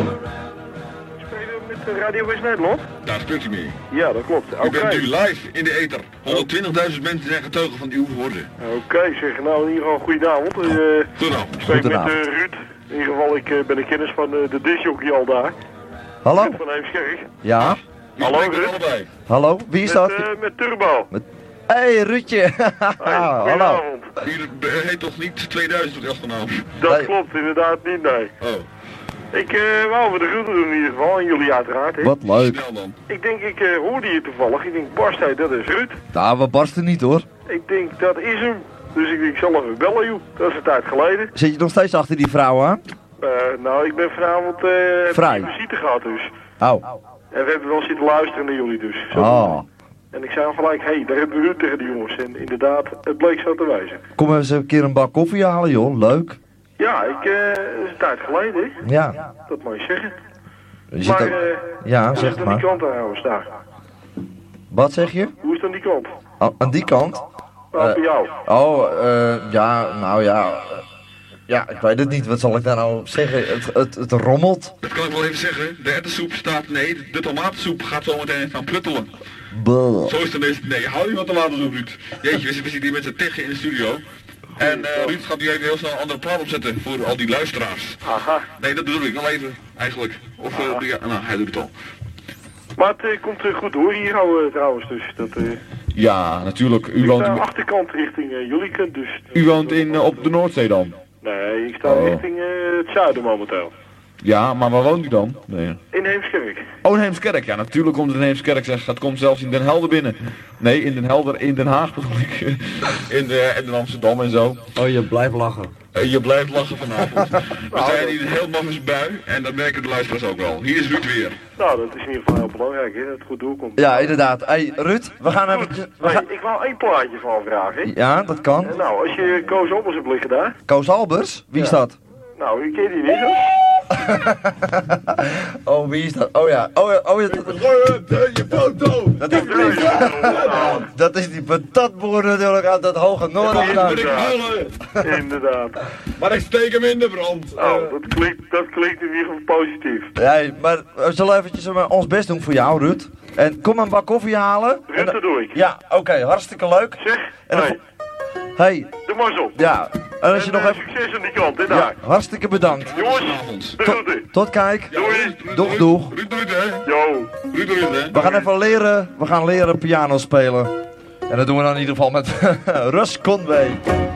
Spelen we met Radio West-Nederland? Daar spreekt u mee. Ja, dat klopt. U bent nu live in de ether. 120.000 mensen zijn getuigen van uw woorden. Oké, zeg. Nou, in ieder geval goedenavond. Goedenavond. Ik spreek met Ruud. In ieder geval, ik ben de kennis van de discjockey al daar. Hallo? Ruud van Heemskerk. Ja? Hallo, Ruud. Allebei. Hallo? Wie is dat? Met Turbo. Hey, Ruudje. Hey, Hallo. goedenavond. U heet toch niet 2000 tot achternaam? Dat Nee. klopt, inderdaad niet, nee. Oh, Ik wou voor de groeten doen in ieder geval, en jullie uiteraard. Hè. Wat leuk. snel dan. Ik denk, ik hoorde je toevallig. Ik denk, Barst, hey, dat is Ruud. Nou, we barsten niet hoor. Ik denk, dat is hem. Dus ik zal even bellen, joh. Dat is een tijd geleden. Zit je nog steeds achter die vrouw aan? Nou, ik ben vanavond Vrij. visite gehad dus. Oh. En we hebben wel zitten luisteren naar jullie dus. Zo. Oh. En ik zei al gelijk, hé, daar hebben we Ruud tegen de jongens. En inderdaad, het bleek zo te wijzen. Kom eens een keer een bak koffie halen joh. Leuk. Ja, dat is een tijd geleden, hè. Ja. Dat mag je zeggen. Je zit Maar, ook- Ja, hoe is zeg het aan die maar. kant trouwens daar? Wat zeg je? Hoe is het aan die kant? Oh, aan die kant? Nou, bij jou. Ja, nou ja. Ja, ik weet het niet. Wat zal ik daar nou zeggen? Het rommelt. Dat kan ik wel even zeggen. De erwtensoep staat, nee, de tomatensoep gaat zo meteen gaan pruttelen. Buh. Zo is het ineens. Nee, hou je wat tomatensoep, Ruud. Jeetje, we zitten hier met z'n tegen in de studio. En Ruud gaat nu even heel snel een andere plaat opzetten voor al die luisteraars. Aha. Nee, dat bedoel ik nog even, eigenlijk. Of, ja, nou, hij doet het al. Maar het komt goed hoor hier trouwens. Dus dat, Ja, natuurlijk. ik sta aan de achterkant richting jullie kant dus. U woont op de Noordzee dan? Nee, ik sta richting het zuiden momenteel. Ja, maar waar woont u dan? Nee. In Heemskerk. Oh, in Heemskerk. Ja, natuurlijk komt het in Heemskerk. Zeg, dat komt zelfs in Den Helder binnen. Nee, in Den Helder, in Den Haag bedoel ik. in Amsterdam en zo. Oh, je blijft lachen. Je blijft lachen vanavond. We zijn hier heel mannens bui en dat merken de luisteraars ook wel. Hier is Ruud weer. Nou, dat is in ieder geval heel belangrijk, hè, dat het goed doorkomt. Ja, inderdaad. Hey, Ruud, we gaan even... Hey, ik wou één plaatje van vragen. Ja, dat kan. Nou, als je Koos Albers hebt liggen daar. Koos Albers? Wie is dat? Nou, u kent die niet, hè? Oh, wie is dat? Oh ja. Je foto! Dat is die patatboer natuurlijk uit dat hoge noorden vandaan. Inderdaad. Maar ik steek hem in de brand. Nou, dat klinkt in ieder geval positief. Ja, maar we zullen eventjes ons best doen voor jou, Ruud. En kom een bak koffie halen. Ruud, dat doe ik. Ja, oké, hartstikke leuk. Zeg, En dan hey, hey, de mazzel. ja. En als je En, nog even... succes aan die kant, hè, Ja, daar. hartstikke bedankt. Jongens, de groeten. Tot kijk. Doei. Doeg. Ruud, hè? Yo. Ruud, hè? We gaan even leren, piano spelen. En dat doen we dan in ieder geval met Russ Conway.